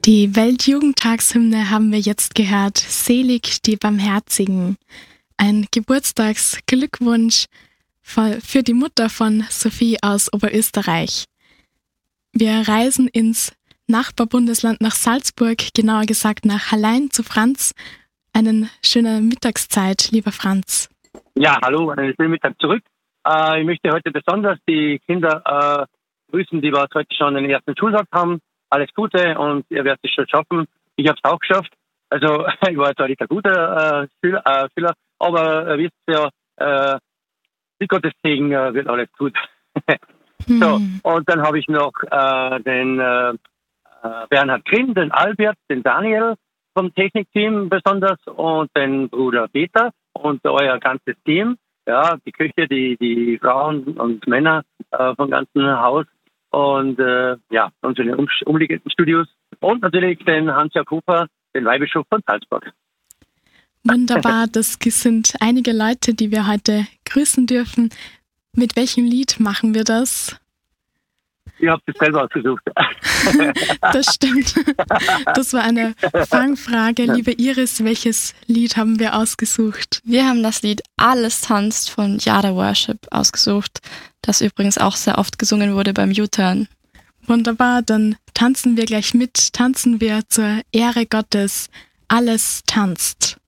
Die Weltjugendtagshymne haben wir jetzt gehört. Selig die Barmherzigen. Ein Geburtstagsglückwunsch für die Mutter von Sophie aus Oberösterreich. Wir reisen ins Nachbarbundesland nach Salzburg, genauer gesagt nach Hallein zu Franz. Einen schönen Mittagszeit, lieber Franz. Ja, hallo, einen schönen Mittag zurück. Ich möchte heute besonders die Kinder grüßen, die wir heute schon den ersten Schultag haben. Alles Gute und ihr werdet es schon schaffen. Ich habe es auch geschafft. Also ich war zwar nicht ein guter Schüler, aber wisst ihr, mit Gottes Segen wird alles gut. So, und dann habe ich noch den Bernhard Grimm, den Albert, den Daniel vom Technikteam besonders und den Bruder Peter und euer ganzes Team. Ja, die Köche, die Frauen und Männer vom ganzen Haus. Und unsere umliegenden Studios. Und natürlich den Hans-Jörg Hofer, den Weihbischof von Salzburg. Wunderbar, das sind einige Leute, die wir heute grüßen dürfen. Mit welchem Lied machen wir das? Ich habe das selber ausgesucht. Das stimmt. Das war eine Fangfrage. Liebe Iris, welches Lied haben wir ausgesucht? Wir haben das Lied Alles tanzt von Yada Worship ausgesucht, das übrigens auch sehr oft gesungen wurde beim U-Turn. Wunderbar, dann tanzen wir gleich mit. Tanzen wir zur Ehre Gottes. Alles tanzt.